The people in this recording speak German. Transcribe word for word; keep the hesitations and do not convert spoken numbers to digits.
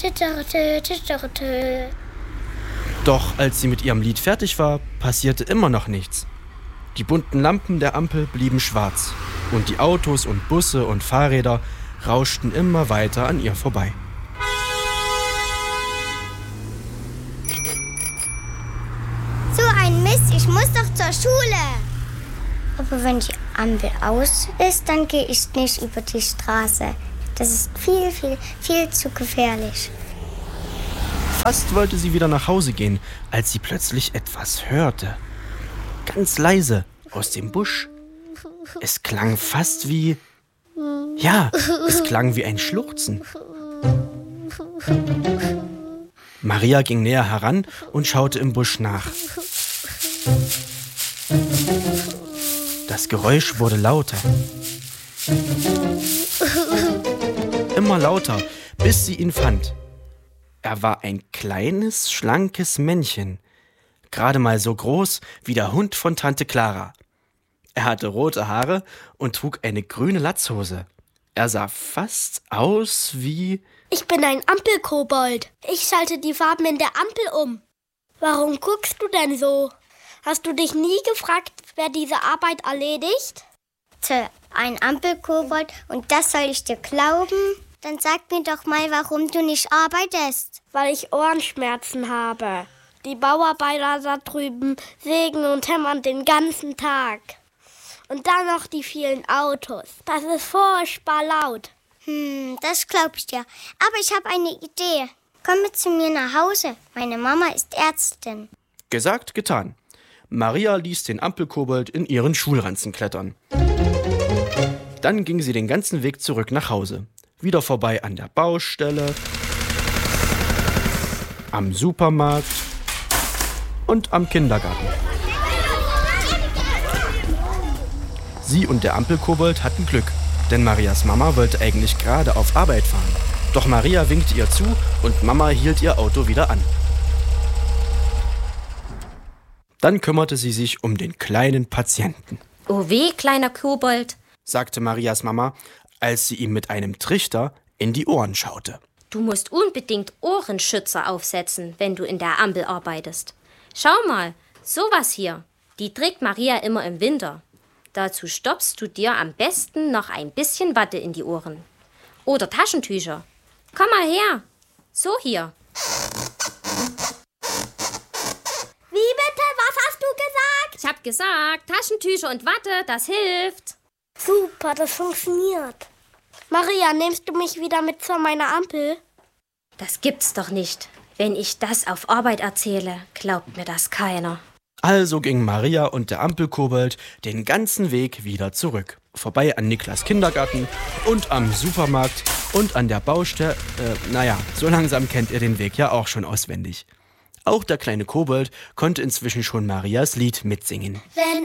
Titterete, titterete. Doch als sie mit ihrem Lied fertig war, passierte immer noch nichts. Die bunten Lampen der Ampel blieben schwarz und die Autos und Busse und Fahrräder rauschten immer weiter an ihr vorbei. So ein Mist, ich muss doch zur Schule. Aber wenn die Ampel aus ist, dann gehe ich nicht über die Straße. Das ist viel, viel, viel zu gefährlich. Fast wollte sie wieder nach Hause gehen, als sie plötzlich etwas hörte. Ganz leise, aus dem Busch. Es klang fast wie... Ja, es klang wie ein Schluchzen. Maria ging näher heran und schaute im Busch nach. Das Geräusch wurde lauter. Immer lauter, bis sie ihn fand. Er war ein kleines, schlankes Männchen, gerade mal so groß wie der Hund von Tante Clara. Er hatte rote Haare und trug eine grüne Latzhose. Er sah fast aus wie... Ich bin ein Ampelkobold. Ich schalte die Farben in der Ampel um. Warum guckst du denn so? Hast du dich nie gefragt, wer diese Arbeit erledigt? Tja, ein Ampelkobold und das soll ich dir glauben? Dann sag mir doch mal, warum du nicht arbeitest. Weil ich Ohrenschmerzen habe. Die Bauarbeiter da drüben sägen und hämmern den ganzen Tag. Und dann noch die vielen Autos. Das ist furchtbar laut. Hm, das glaub ich dir. Aber ich habe eine Idee. Komm mit zu mir nach Hause. Meine Mama ist Ärztin. Gesagt, getan. Maria ließ den Ampelkobold in ihren Schulranzen klettern. Dann ging sie den ganzen Weg zurück nach Hause. Wieder vorbei an der Baustelle, am Supermarkt und am Kindergarten. Sie und der Ampelkobold hatten Glück, denn Marias Mama wollte eigentlich gerade auf Arbeit fahren. Doch Maria winkte ihr zu und Mama hielt ihr Auto wieder an. Dann kümmerte sie sich um den kleinen Patienten. Oh weh, kleiner Kobold, sagte Marias Mama, als sie ihm mit einem Trichter in die Ohren schaute. Du musst unbedingt Ohrenschützer aufsetzen, wenn du in der Ampel arbeitest. Schau mal, sowas hier, die trägt Maria immer im Winter. Dazu stopfst du dir am besten noch ein bisschen Watte in die Ohren. Oder Taschentücher. Komm mal her. So hier. Wie bitte? Was hast du gesagt? Ich hab gesagt, Taschentücher und Watte, das hilft. Super, das funktioniert. Maria, nimmst du mich wieder mit zu meiner Ampel? Das gibt's doch nicht. Wenn ich das auf Arbeit erzähle, glaubt mir das keiner. Also ging Maria und der Ampelkobold den ganzen Weg wieder zurück. Vorbei an Niklas Kindergarten und am Supermarkt und an der Baustelle. Äh, naja, so langsam kennt ihr den Weg ja auch schon auswendig. Auch der kleine Kobold konnte inzwischen schon Marias Lied mitsingen. Wenn